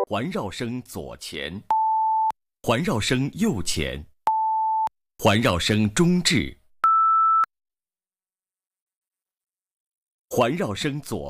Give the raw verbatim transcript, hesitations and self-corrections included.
环绕声左前，环绕声右前，环绕声中置，环绕声左。